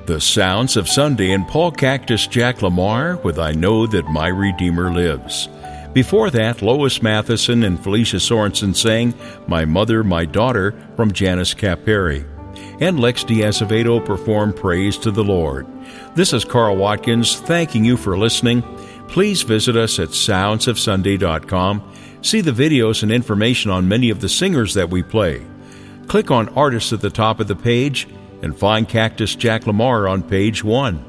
The Sounds of Sunday and Paul Cactus Jack Lamar with I Know That My Redeemer Lives. Before that, Lois Matheson and Felicia Sorensen sang My Mother, My Daughter from Janice Caperi. And Lex Diazevedo performed Praise to the Lord. This is Carl Watkins thanking you for listening. Please visit us at soundsofsunday.com. See the videos and information on many of the singers that we play. Click on Artists at the top of the page and find Cactus Jack Lamar on page 1.